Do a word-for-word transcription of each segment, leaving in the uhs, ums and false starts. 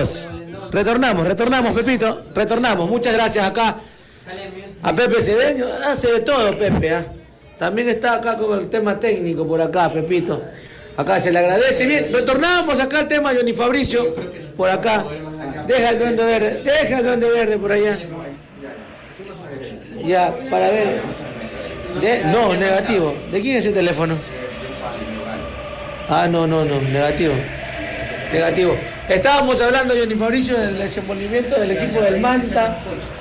Retornamos, retornamos, retornamos, Pepito, retornamos. Muchas gracias acá a Pepe Cedeño. Hace de todo, Pepe, ¿eh? También está acá con el tema técnico por acá, Pepito. Acá se le agradece. Bien, retornamos acá al tema Johnny Fabricio, por acá. Deja el duende verde, deja el duende verde por allá. Ya, para ver. De, no, negativo. ¿De quién es el teléfono? Ah, no, no, no, negativo. Negativo. Estábamos hablando, Johnny Fabricio, del desenvolvimiento del equipo del Manta.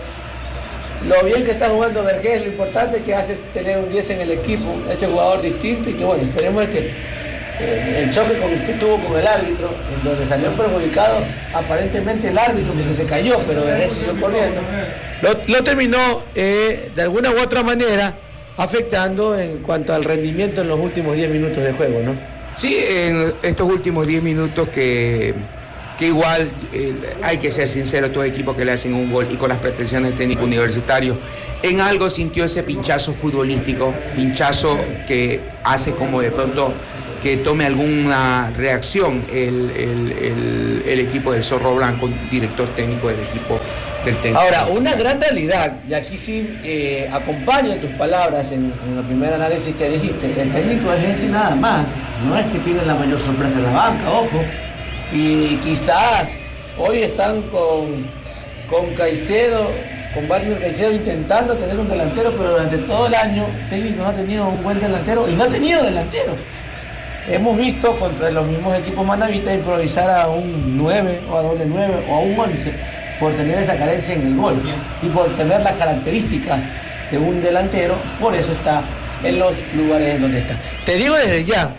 Lo bien que está jugando Vergés, lo importante que hace es tener un diez en el equipo, ese jugador distinto, y que bueno, esperemos que eh, el choque con, que tuvo con el árbitro, en donde salió perjudicado aparentemente el árbitro porque se cayó, pero Vergés siguió corriendo, lo, lo terminó eh, de alguna u otra manera afectando en cuanto al rendimiento en los últimos diez minutos de juego, ¿no? Sí, en estos últimos diez minutos que, que igual eh, hay que ser sincero, todo equipo que le hacen un gol y con las pretensiones de técnico universitario, en algo sintió ese pinchazo futbolístico, pinchazo que hace como de pronto que tome alguna reacción el, el, el, el equipo del Zorro Blanco, director técnico del equipo del técnico. Ahora, una gran realidad, y aquí sí eh, acompaño tus palabras en, en el primer análisis que dijiste, el técnico es este y nada más, no es que tiene la mayor sorpresa en la banca, ojo, y quizás hoy están con, con Caicedo, con Wagner Caicedo intentando tener un delantero, pero durante todo el año el técnico no ha tenido un buen delantero, y no ha tenido delantero. Hemos visto contra los mismos equipos manavistas improvisar a un nueve o a doble nueve o a un once por tener esa carencia en el gol y por tener las características de un delantero, por eso está en los lugares en donde está. Te digo desde ya,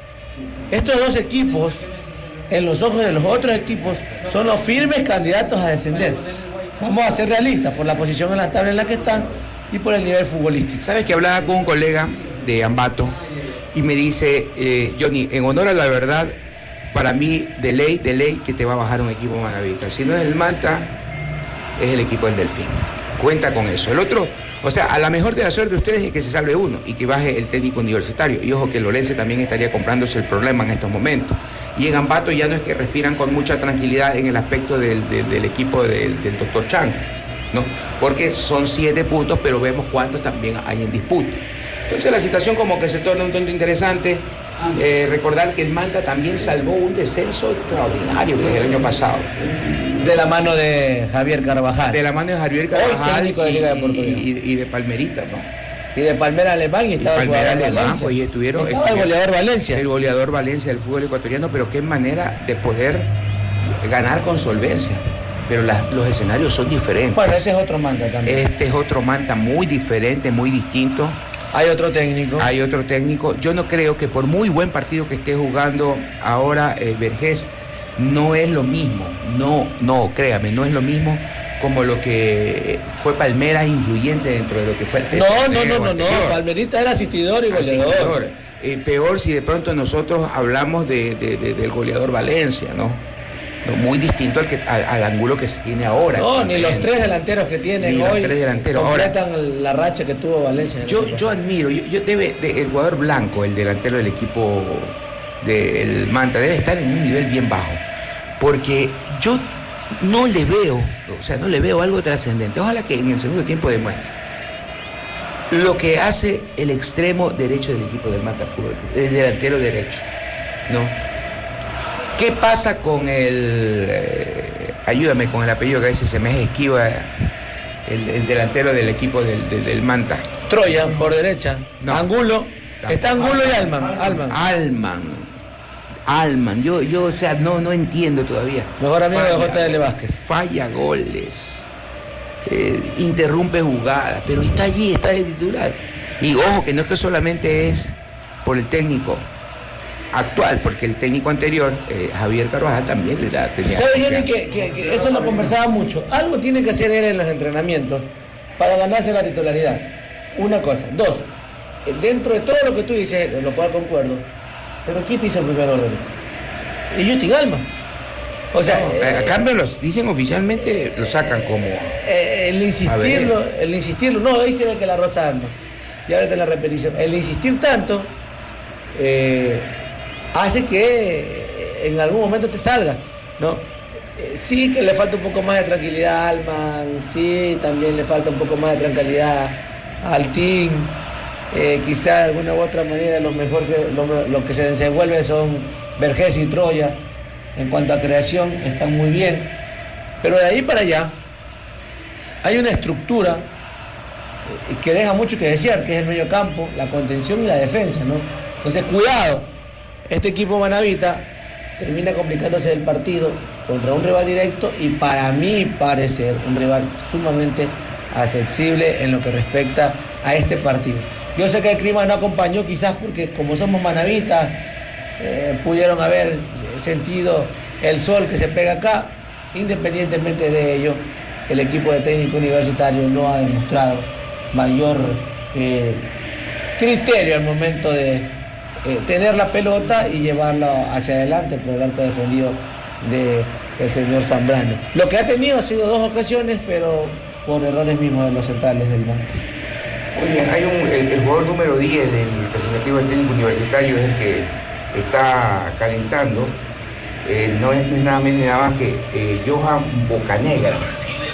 estos dos equipos, en los ojos de los otros equipos, son los firmes candidatos a descender. Vamos a ser realistas por la posición en la tabla en la que están y por el nivel futbolístico. ¿Sabes que hablaba con un colega de Ambato y me dice, eh, Johnny, en honor a la verdad, para mí, de ley, de ley, que te va a bajar un equipo manavista. Si no es el Manta, es el equipo del Delfín. Cuenta con eso. El otro, o sea, a la mejor de la suerte de ustedes es que se salve uno y que baje el técnico universitario. Y ojo que Lorense también estaría comprándose el problema en estos momentos. Y en Ambato ya no es que respiran con mucha tranquilidad en el aspecto del, del, del equipo del, del doctor Chang, ¿no? Porque son siete puntos, pero vemos cuántos también hay en disputa. Entonces la situación como que se torna un tanto interesante. Eh, recordar que el Manta también salvó un descenso extraordinario pues, el año pasado. De la mano de Javier Carvajal. De la mano de Javier Carvajal y, de Liga de y, y de Palmeritas, ¿no? Y de Palmera Alemán y estaba y Palmera el goleador Alemán, Valencia. Pues, y estuvieron, estaba el goleador Valencia. El goleador Valencia del fútbol ecuatoriano, pero qué manera de poder ganar con solvencia. Pero la, los escenarios son diferentes. Bueno, este es otro Manta también. Este es otro Manta muy diferente, muy distinto. Hay otro técnico. Hay otro técnico. Yo no creo que por muy buen partido que esté jugando ahora eh, Vergés, no es lo mismo. No, no, créame, no es lo mismo como lo que fue Palmera influyente dentro de lo que fue el No, no, no, no, no. Palmerita era asistidor y goleador. Asistidor. Eh, peor si de pronto nosotros hablamos de, de, de, del goleador Valencia, ¿no? No, muy distinto al, que, al, al ángulo que se tiene ahora. No, ni los tres delanteros que tienen ni hoy los tres delanteros. completan ahora, la racha que tuvo Valencia. Yo, yo admiro, yo, yo debe, de, el jugador Blanco, el delantero del equipo del Manta, debe estar en un nivel bien bajo, porque yo no le veo, o sea, no le veo algo trascendente. Ojalá que en el segundo tiempo demuestre lo que hace el extremo derecho del equipo del Manta Fútbol, el delantero derecho, ¿no? ¿Qué pasa con el, eh, ayúdame con el apellido que a veces se me esquiva, el, el delantero del equipo del, del, del Manta? Troya, por derecha. No. Angulo. Está Angulo y Alman. Alman. Alman. Alman. Yo, yo, o sea, no, no entiendo todavía. Mejor amigo falla, de J L Vázquez. Falla goles. Eh, interrumpe jugadas, pero está allí, está de titular. Y ojo, que no es que solamente es por el técnico actual, porque el técnico anterior, eh, Javier Carvajal, también le da tenía ¿Sabes, Johnny, que, que, que eso lo conversaba mucho? Algo tiene que hacer él en los entrenamientos para ganarse la titularidad. Una cosa. Dos, dentro de todo lo que tú dices, lo cual concuerdo, pero ¿quién hizo el primer orden? Y Justin Alma. O sea, no, eh, a cambio los dicen oficialmente, lo sacan como eh, el insistirlo, el insistirlo, no, ahí se ve que la rosa Alma. Y ahora está en la repetición. El insistir tanto eh, hace que en algún momento te salga, ¿no? Eh, sí que le falta un poco más de tranquilidad a Alman, sí, también le falta un poco más de tranquilidad a Altín. Eh, quizá de alguna u otra manera lo mejor que, lo, lo que se desenvuelve son Vergés y Troya. En cuanto a creación están muy bien, pero de ahí para allá hay una estructura que deja mucho que desear, que es el mediocampo, la contención y la defensa, ¿no? Entonces cuidado, este equipo manabita termina complicándose el partido contra un rival directo y para mí parecer un rival sumamente accesible en lo que respecta a este partido. Yo sé que el clima no acompañó quizás porque como somos manavitas eh, pudieron haber sentido el sol que se pega acá. Independientemente de ello, el equipo de técnico universitario no ha demostrado mayor eh, criterio al momento de eh, tener la pelota y llevarla hacia adelante por el arco defendido del señor Zambrano. Lo que ha tenido ha sido dos ocasiones, pero por errores mismos de los centrales del Mante. Oye, hay un, el, el jugador número diez del representativo del técnico universitario es el que está calentando. Eh, no, es, no es nada menos ni nada más que eh, Johan Bocanegra.